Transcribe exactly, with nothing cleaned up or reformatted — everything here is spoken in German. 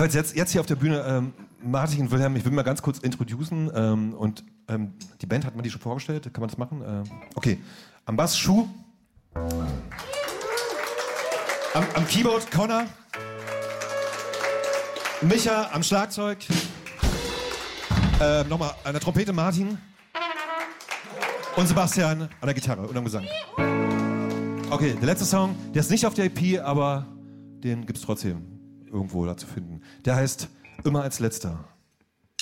Jedenfalls jetzt, jetzt hier auf der Bühne ähm, Martin und Wilhelm, ich will mal ganz kurz introducen ähm, und ähm, die Band hat man die schon vorgestellt, kann man das machen? Ähm, okay, am Bass Schuh, am, am Keyboard Connor, Micha am Schlagzeug, äh, nochmal an der Trompete Martin und Sebastian an der Gitarre und am Gesang. Okay, der letzte Song, der ist nicht auf der E P, aber den gibt's trotzdem irgendwo da zu finden. Der heißt Immer als Letzter.